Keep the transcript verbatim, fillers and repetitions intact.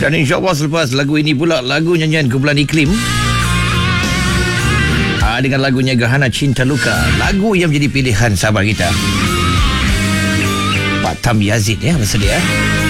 Dan insyaAllah selepas lagu ini pula lagu nyanyian kumpulan Iklim ha, dengan lagunya Gerhana Cinta Luka, lagu yang menjadi pilihan sahabat kita Pak Tam Yazid ya, masa dia